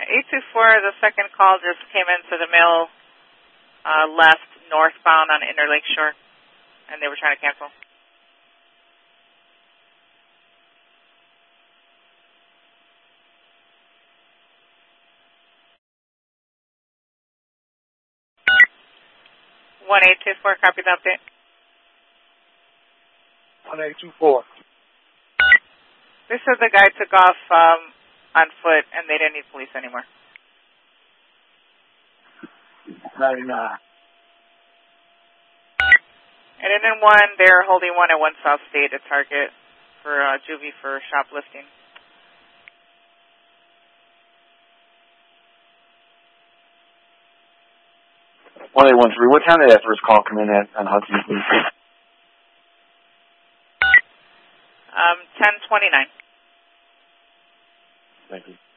824, the second call just came into the mail left northbound on Interlake Shore, and they were trying to cancel. One 824, copy the update. 1824. They said the guy took off on foot, and they didn't need police anymore. 99. And then one, they're holding one at 1 South State, a target for juvie for shoplifting. 1813. What time did that first call come in at on Hudson, please? 1029. Thank you.